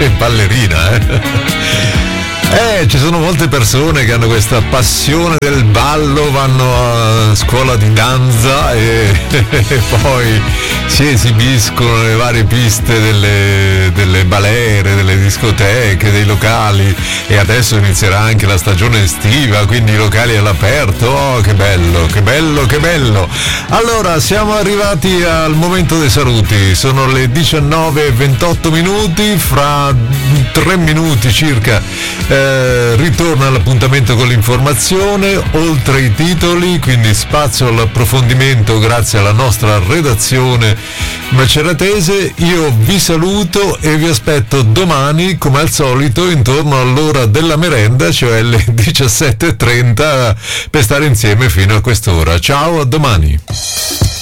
ballerina, ci sono molte persone che hanno questa passione del ballo, vanno a scuola di danza e poi si esibiscono nelle varie piste delle balere, delle discoteche, dei locali, e adesso inizierà anche la stagione estiva, quindi i locali all'aperto. Oh, che bello, che bello, che bello! Allora, siamo arrivati al momento dei saluti, sono le 19:28 minuti, fra 3 minuti circa ritorna all'appuntamento con l'informazione, oltre i titoli, quindi spazio all'approfondimento grazie alla nostra redazione maceratese. Io vi saluto e vi aspetto domani come al solito intorno all'ora della merenda, cioè alle 17:30, per stare insieme fino a quest'ora. Ciao, a domani.